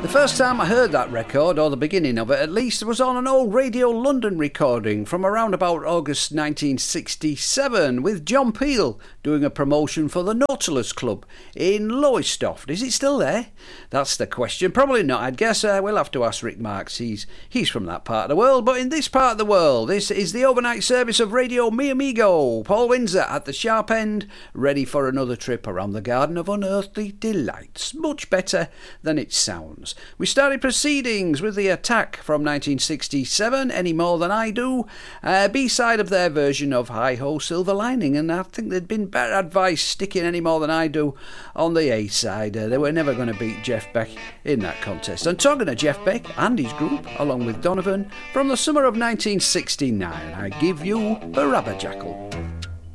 The first time I heard that record, or the beginning of it at least, was on an old Radio London recording from around about August 1967 with John Peel doing a promotion for the Nautilus Club in Lowestoft. Is it still there? That's the question. Probably not, I'd guess. We'll have to ask Rick Marks. He's from that part of the world. But in this part of the world, this is the overnight service of Radio Mi Amigo. Paul Windsor at the sharp end, ready for another trip around the Garden of Unearthly Delights. Much better than it sounds. We started proceedings with The Attack from 1967, Any More Than I Do, B-side of their version of Hi Ho Silver Lining, and I think there'd been better advice sticking Any More Than I Do on the A-side. They were never going to beat Jeff Beck in that contest. And talking of Jeff Beck and his group, along with Donovan, from the summer of 1969, I give you The Rabberjackal.